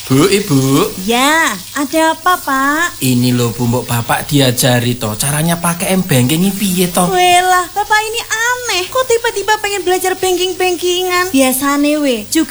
Bu, Ibu. Ya, ada apa, Pak? Ini loh Bu, mbok Bapak diajari toh caranya pakai M-Banking ini piye toh? Welah, Bapak ini aneh. Kok tiba-tiba pengen belajar banking-bankingan? Biasane juga